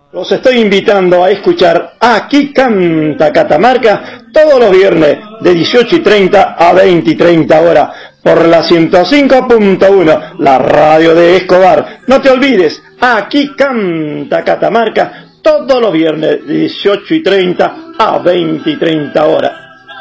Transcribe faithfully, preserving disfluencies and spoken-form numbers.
Los estoy invitando a escuchar Aquí Canta Catamarca todos los viernes de dieciocho y treinta a veinte y treinta horas por la ciento cinco punto uno, la radio de Escobar. No te olvides, Aquí Canta Catamarca todos los viernes de dieciocho y treinta a veinte y treinta horas.